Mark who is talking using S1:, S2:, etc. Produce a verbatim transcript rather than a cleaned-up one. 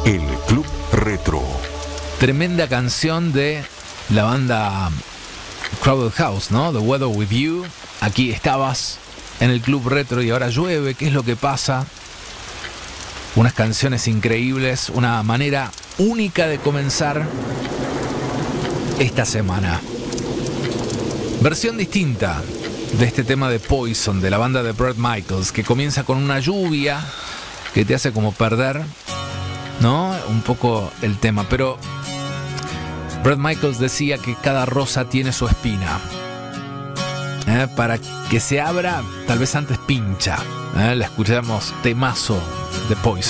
S1: El Club Retro.
S2: Tremenda canción de la banda Crowded House, ¿no? The Weather With You. Aquí estabas en el Club Retro y ahora llueve. ¿Qué es lo que pasa? Unas canciones increíbles, una manera única de comenzar esta semana. Versión distinta de este tema de Poison, de la banda de Bret Michaels, que comienza con una lluvia que te hace como perder, ¿no? Un poco el tema, pero Bret Michaels decía que cada rosa tiene su espina. ¿Eh? Para que se abra, tal vez antes pincha. ¿Eh? La escuchamos, temazo de Poison.